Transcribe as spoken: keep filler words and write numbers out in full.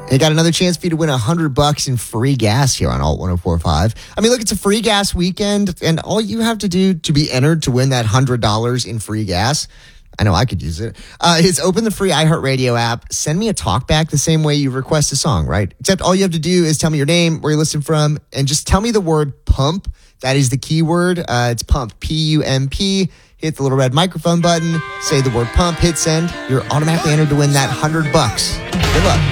They got another chance for you to win one hundred bucks in free gas here on Alt one oh four point five. I mean, look, it's a free gas weekend, and all you have to do to be entered to win that one hundred dollars in free gas, I know I could use it, uh, is open the free iHeartRadio app, send me a talkback the same way you request a song, right? Except all you have to do is tell me your name, where you're listening from, and just tell me the word pump. That is the key word. Uh, it's pump, P U M P. Hit the little red microphone button, say the word pump, hit send. You're automatically entered to win that one hundred bucks. Good luck.